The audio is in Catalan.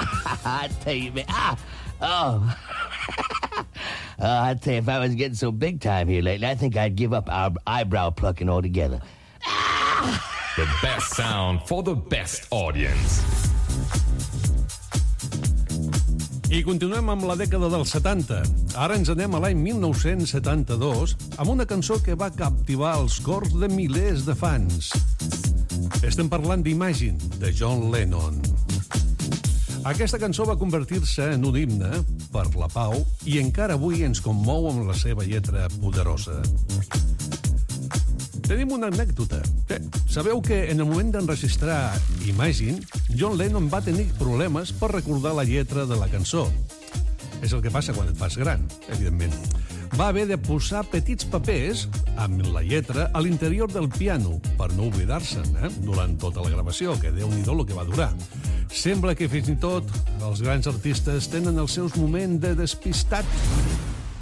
I tell you, man. I tell you, if I was getting so big time here lately, I think I'd give up our eyebrow plucking altogether. The best sound for the best audience. I continuem amb la dècada dels 70. Ara ens anem a l'any 1972 amb una cançó que va captivar els cors de milers de fans. Estem parlant d'Imagine, de John Lennon. Aquesta cançó va convertir-se en un himne per la pau i encara avui ens commou amb la seva lletra poderosa. Tenim una anècdota. Sabeu que en el moment d'enregistrar Imagine, John Lennon va tenir problemes per recordar la lletra de la cançó. És el que passa quan et fas gran, evidentment. Va haver de posar petits papers amb la lletra a l'interior del piano per no oblidar-se'n durant tota la gravació, que Déu-n'hi-do el que va durar. Sembla que fins i tot els grans artistes tenen els seus moments de despistat.